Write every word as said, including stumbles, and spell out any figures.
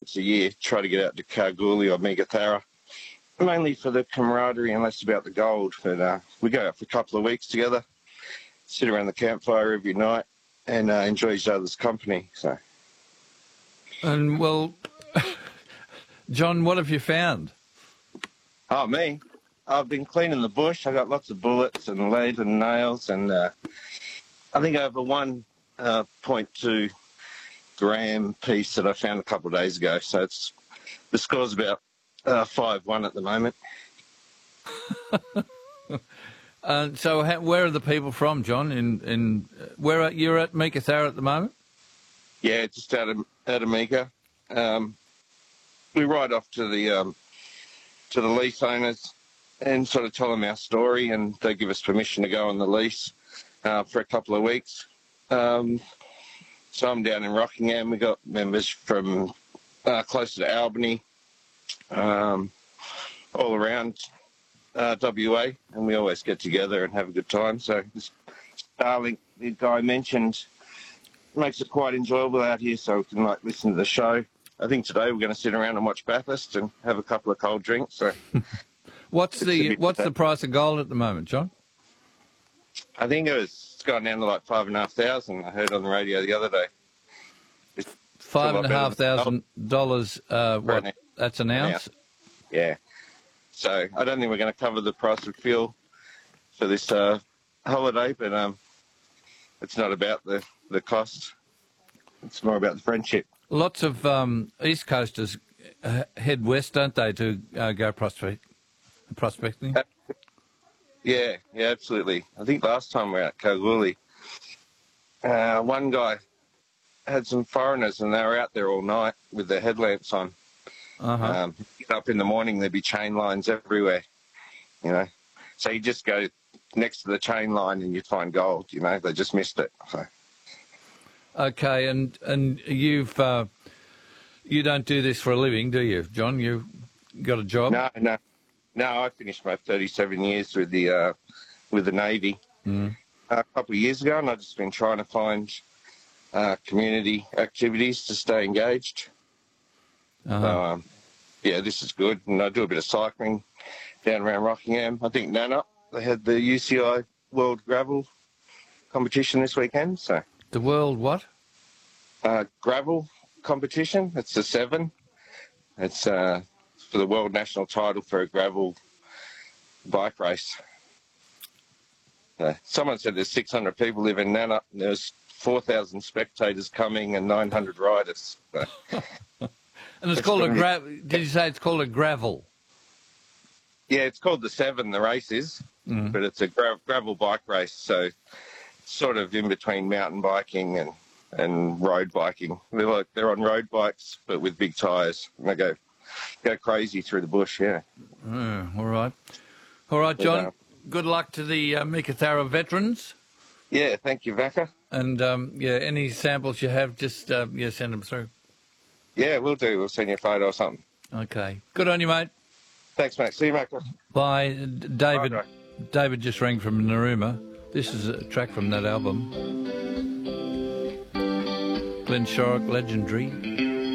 a year, try to get out to Kalgoorlie or Meekatharra, mainly for the camaraderie and less about the gold. But uh, we go out for a couple of weeks together, sit around the campfire every night, and uh, enjoy each other's company. So, And, well, John, what have you found? oh, me? I've been cleaning the bush. I got lots of bullets and lead and nails, and uh, I think over one uh, point two gram piece that I found a couple of days ago. So it's the score's about uh, five one at the moment. uh, so, how, where are the people from, John? In in where are, you're at Meekatharra at the moment? Yeah, just out of out of Meeka. Um, we ride off to the um, to the lease owners and sort of tell them our story, and they give us permission to go on the lease uh, for a couple of weeks. Um, so I'm down in Rockingham. We got members from uh, closer to Albany, um, all around uh, W A, and we always get together and have a good time. So this Starlink, the guy mentioned, makes it quite enjoyable out here, so we can like listen to the show. I think today we're going to sit around and watch Bathurst and have a couple of cold drinks. So, what's the what's the price of gold at the moment, John? I think it was it's gone down to like five and a half thousand. I heard on the radio the other day. It's five and a half thousand dollars. Uh, what? An, that's an ounce. an ounce. Yeah. So I don't think we're going to cover the price of fuel for this uh, holiday, but um, it's not about the the cost. It's more about the friendship. Lots of um, East Coasters uh, head west, don't they, to uh, go prospect, prospecting? Uh, yeah, yeah, absolutely. I think last time we were at Kalgoorlie, uh, one guy had some foreigners and they were out there all night with their headlamps on. Uh-huh. Um, up in the morning, there'd be chain lines everywhere, you know. So you just go next to the chain line and you'd find gold, you know. They just missed it, so... Okay, and and you've uh, you don't do this for a living, do you, John? You've got a job? No, no, no. I finished my thirty-seven years with the uh, with the Navy mm. a couple of years ago, and I've just been trying to find uh, community activities to stay engaged. Uh-huh. So, um, yeah, this is good, and I do a bit of cycling down around Rockingham. I think Nana, they had the U C I World Gravel competition this weekend, so. The world what? Uh, gravel competition. It's a seven. It's uh, for the world national title for a gravel bike race. Uh, someone said there's six hundred people live in Nana. There's four thousand spectators coming and nine hundred riders. So. And it's, it's called a gra- Did you say it's called a gravel? Yeah, it's called the Seven. The race is, mm. but it's a gra- gravel bike race. So. Sort of in between mountain biking and, and road biking. They're like they're on road bikes but with big tyres. And they go go crazy through the bush. Yeah. Oh, all right, all right, John. But, uh, good luck to the uh, Meekatharra veterans. Yeah, thank you, Vaka. And um, yeah, any samples you have, just uh, yeah, send them through. Yeah, we'll do. We'll send you a photo or something. Okay. Good on you, mate. Thanks, mate. See you, mate. Bye, David. Bye, David just rang from Narooma. This is a track from that album. Glenn Shorrock, Legendary.